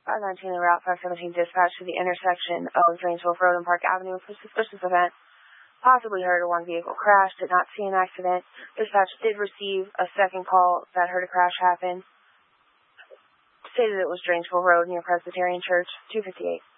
519 and Route 517 dispatched to the intersection of Dranesville Road and Park Avenue for suspicious event. Possibly heard one vehicle crash, did not see an accident. Dispatch did receive a second call that heard a crash happen. Stated it was Dranesville Road near Presbyterian Church, 258.